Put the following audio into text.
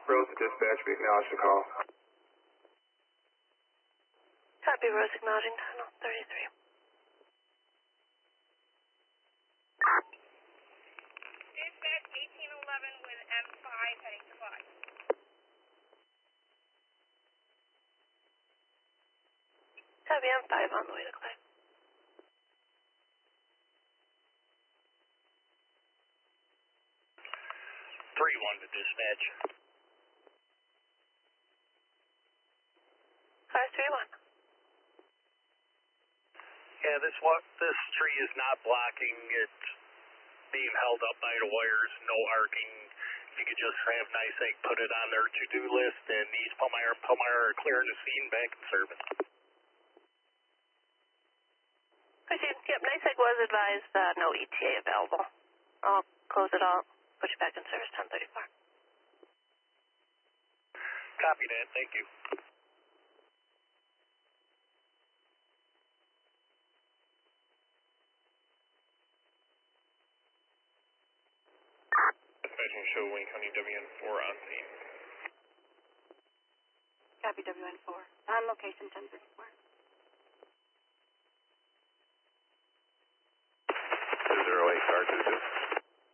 Rose to dispatch, we acknowledge the call. Copy, Rose acknowledging tunnel 33. Dispatch 1811 with M5 heading to 5. Copy, M5 on the way to Clay. 3-1 to dispatch. Car 3-1. Yeah, this tree is not blocking. It's being held up by the wires, no arcing. If you could just have NYSEG put it on their to-do list, and East Palmyra are clearing the scene back in service. Proceed. Yep, NYSEG was advised no ETA available. I'll close it all, put you back in service 1034. Copy that, thank you. Dispatching show Wayne County WN4 on scene. Copy WN4. On location 1034.